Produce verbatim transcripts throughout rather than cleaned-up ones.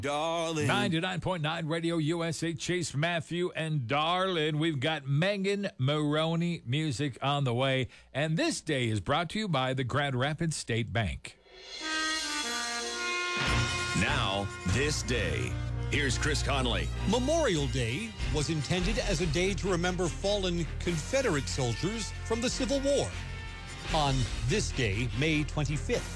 Darling. ninety-nine point nine Radio U S A, Chase Matthew and Darlin. We've got Megan Maroney music on the way. And this day is brought to you by the Grand Rapids State Bank. Now, this day. Here's Chris Conley. Memorial Day was intended as a day to remember fallen Confederate soldiers from the Civil War. On this day, May twenty-fifth.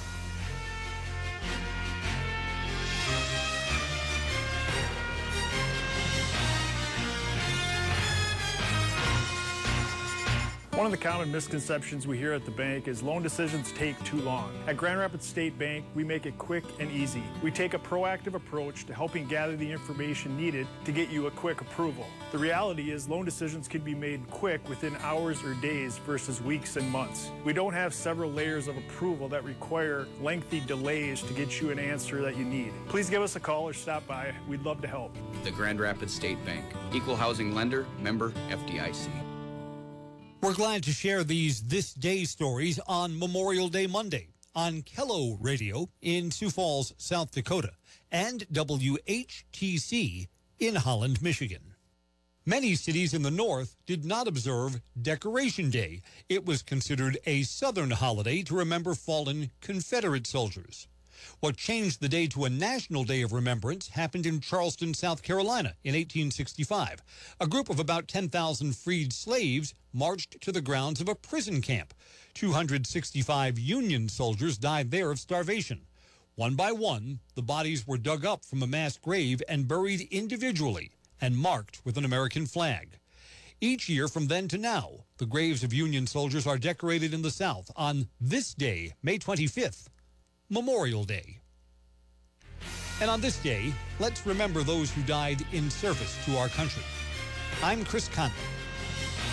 One of the common misconceptions we hear at the bank is loan decisions take too long. At Grand Rapids State Bank, we make it quick and easy. We take a proactive approach to helping gather the information needed to get you a quick approval. The reality is loan decisions can be made quick within hours or days versus weeks and months. We don't have several layers of approval that require lengthy delays to get you an answer that you need. Please give us a call or stop by. We'd love to help. The Grand Rapids State Bank, equal housing lender, member F D I C. We're glad to share these This Day stories on Memorial Day Monday on Kello Radio in Sioux Falls, South Dakota, and W H T C in Holland, Michigan. Many cities in the north did not observe Decoration Day. It was considered a Southern holiday to remember fallen Confederate soldiers. What changed the day to a national day of remembrance happened in Charleston, South Carolina in eighteen sixty-five. A group of about ten thousand freed slaves marched to the grounds of a prison camp. two hundred sixty-five Union soldiers died there of starvation. One by one, the bodies were dug up from a mass grave and buried individually and marked with an American flag. Each year from then to now, the graves of Union soldiers are decorated in the South on this day, May twenty-fifth. Memorial Day. And on this day, let's remember those who died in service to our country. I'm Chris Conley.